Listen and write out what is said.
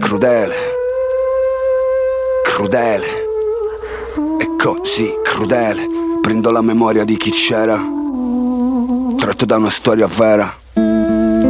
crudele, crudele, è così crudele. Prendo la memoria di chi c'era, tratto da una storia vera.